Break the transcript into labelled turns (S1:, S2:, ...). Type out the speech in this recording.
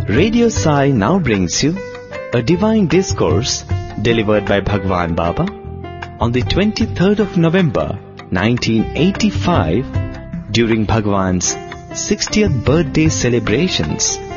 S1: Radio Sai now brings you a divine discourse delivered by Bhagwan Baba on the 23rd of November 1985 during Bhagwan's 60th birthday celebrations.